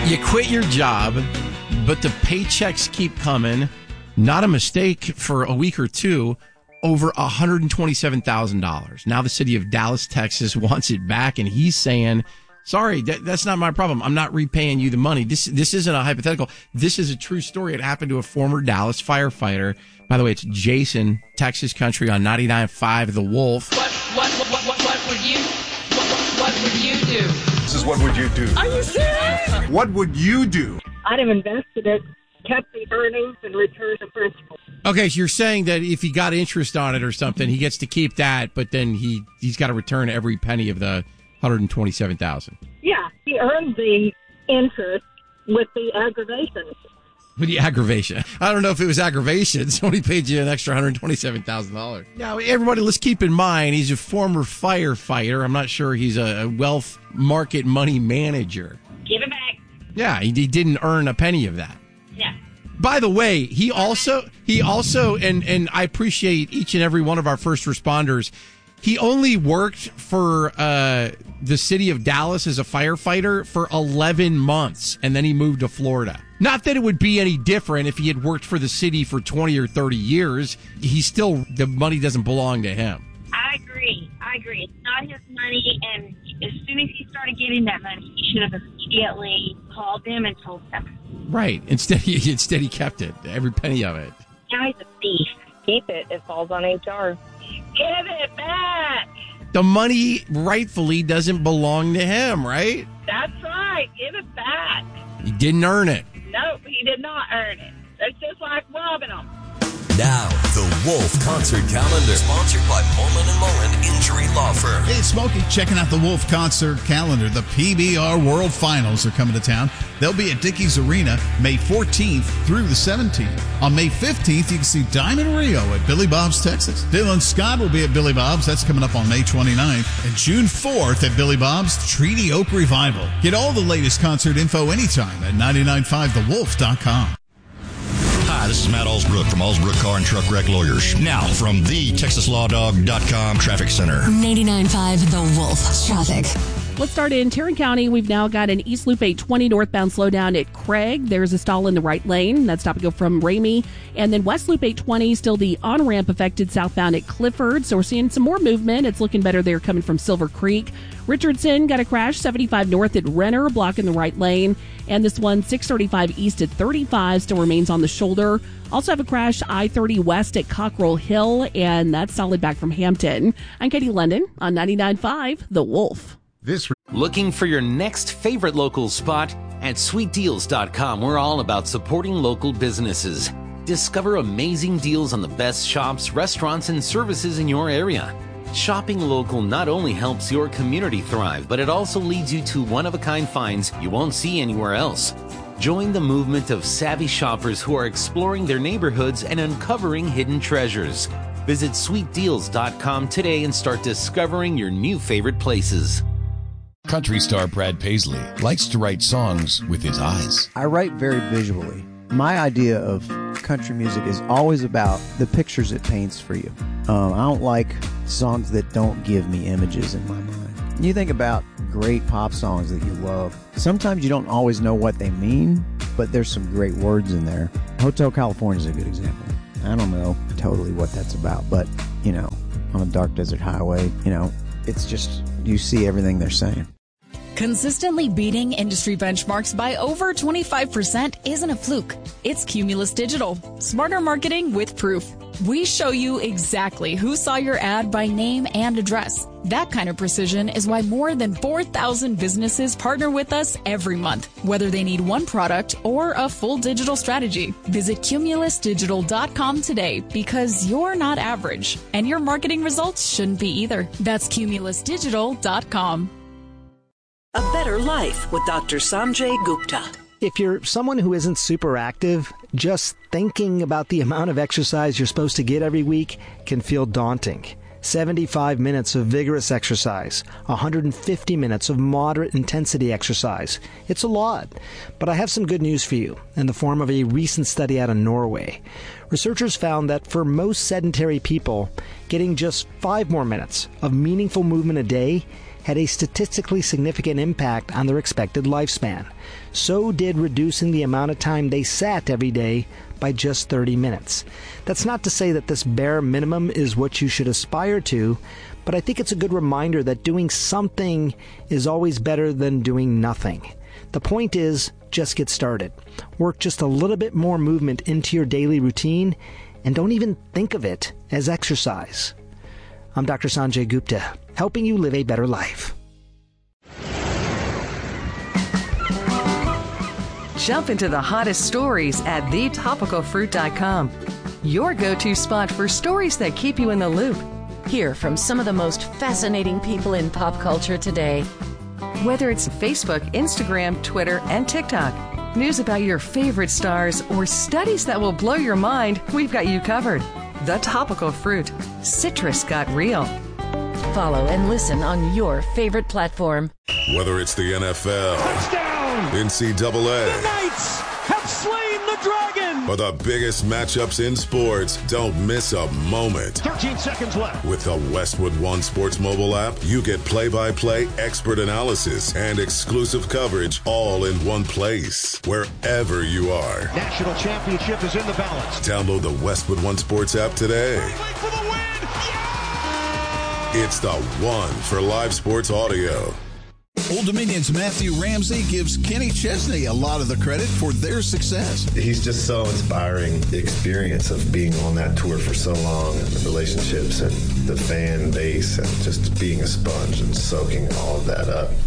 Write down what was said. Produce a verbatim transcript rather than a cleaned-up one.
You quit your job, but the paychecks keep coming. Not a mistake for a week or two. Over one hundred twenty-seven thousand dollars. Now the city of Dallas, Texas wants it back, and he's saying, sorry, that, that's not my problem. I'm not repaying you the money. This this isn't a hypothetical. This is a true story. It happened to a former Dallas firefighter. By the way, it's Jason, Texas Country on ninety-nine point five The Wolf. What, what, what, what, what, what would you, what, what, what would you do? This is what would you do? Are you serious? What would you do? I'd have invested it, kept the earnings, and returned the principal. Okay, so you're saying that if he got interest on it or something, he gets to keep that, but then he, he's got to return every penny of the one hundred twenty-seven thousand dollars. Yeah, he earned the interest with the aggravation. With the aggravation. I don't know if it was aggravation. Somebody paid you an extra one hundred twenty-seven thousand dollars. Now, everybody, let's keep in mind, he's a former firefighter. I'm not sure he's a wealth market money manager. Give it back. Yeah, he, he didn't earn a penny of that. Yeah. By the way, he also, he also, and, and I appreciate each and every one of our first responders. He only worked for uh, the city of Dallas as a firefighter for eleven months, and then he moved to Florida. Not that it would be any different if he had worked for the city for twenty or thirty years. He still, the money doesn't belong to him. I agree. I agree. It's not his money, and as soon as he started getting that money, he should have immediately called them and told them. Right. Instead, he, instead he kept it, every penny of it. Now he's a thief. Keep it. It falls on H R. Give it back. The money rightfully doesn't belong to him, right? That's right. Give it back. He didn't earn it. No, he did not earn it. It's just like robbing them. Now, the Wolf Concert Calendar, sponsored by Mullen and Mullen Injury Law Firm. Hey, it's Smokey. Checking out the Wolf Concert Calendar. The P B R World Finals are coming to town. They'll be at Dickies Arena May fourteenth through the seventeenth. On May fifteenth, you can see Diamond Rio at Billy Bob's, Texas. Dylan Scott will be at Billy Bob's. That's coming up on May twenty-ninth. And June fourth at Billy Bob's, Treaty Oak Revival. Get all the latest concert info anytime at nine nine five the wolf dot com. Hi, this is Matt Allsbrook from Allsbrook Car and Truck Wreck Lawyers. Now, from the Texas Law Dog dot com Traffic Center. ninety-nine point five The Wolf Traffic. Let's start in Tarrant County. We've now got an East Loop eight twenty northbound slowdown at Craig. There's a stall in the right lane. That's stop and go from Ramey. And then West Loop eight twenty, still the on-ramp affected southbound at Clifford. So we're seeing some more movement. It's looking better there coming from Silver Creek. Richardson got a crash, seventy-five north at Renner, blocking the right lane. And this one, six thirty-five east at thirty-five, still remains on the shoulder. Also have a crash, I thirty west at Cockrell Hill, and that's solid back from Hampton. I'm Katie London on ninety-nine point five The Wolf. This Looking for your next favorite local spot? At sweet deals dot com, we're all about supporting local businesses. Discover amazing deals on the best shops, restaurants, and services in your area. Shopping local not only helps your community thrive, but it also leads you to one-of-a-kind finds you won't see anywhere else. Join the movement of savvy shoppers who are exploring their neighborhoods and uncovering hidden treasures. Visit sweet deals dot com today and start discovering your new favorite places. Country star Brad Paisley likes to write songs with his eyes. I write very visually. My idea of country music is always about the pictures it paints for you. Um, I don't like songs that don't give me images in my mind. You think about great pop songs that you love. Sometimes you don't always know what they mean, but there's some great words in there. Hotel California is a good example. I don't know totally what that's about, but, you know, on a dark desert highway, you know, it's just, you see everything they're saying. Consistently beating industry benchmarks by over twenty-five percent isn't a fluke. It's Cumulus Digital. Smarter marketing with proof. We show you exactly who saw your ad by name and address. That kind of precision is why more than four thousand businesses partner with us every month, whether they need one product or a full digital strategy. Visit Cumulus Digital dot com today because you're not average, and your marketing results shouldn't be either. That's Cumulus Digital dot com. A better life with Doctor Sanjay Gupta. If you're someone who isn't super active, just thinking about the amount of exercise you're supposed to get every week can feel daunting. seventy-five minutes of vigorous exercise, one hundred fifty minutes of moderate intensity exercise. It's a lot. But I have some good news for you in the form of a recent study out of Norway. Researchers found that for most sedentary people, getting just five more minutes of meaningful movement a day had a statistically significant impact on their expected lifespan. So did reducing the amount of time they sat every day by just thirty minutes. That's not to say that this bare minimum is what you should aspire to, but I think it's a good reminder that doing something is always better than doing nothing. The point is, just get started. Work just a little bit more movement into your daily routine, and don't even think of it as exercise. I'm Doctor Sanjay Gupta, helping you live a better life. Jump into the hottest stories at the topical fruit dot com. Your go-to spot for stories that keep you in the loop. Hear from some of the most fascinating people in pop culture today. Whether it's Facebook, Instagram, Twitter, and TikTok, news about your favorite stars, or studies that will blow your mind, we've got you covered. The Topical Fruit. Citrus got real. Follow and listen on your favorite platform. Whether it's the N F L, touchdown, N C double A, the Knights have slain the dragon, or the biggest matchups in sports, don't miss a moment. thirteen seconds left. With the Westwood One Sports mobile app, you get play-by-play expert analysis and exclusive coverage all in one place, wherever you are. National championship is in the balance. Download the Westwood One Sports app today. For the win. Yeah! It's the one for live sports audio. Old Dominion's Matthew Ramsey gives Kenny Chesney a lot of the credit for their success. He's just so inspiring, the experience of being on that tour for so long, and the relationships and the fan base, and just being a sponge and soaking all of that up.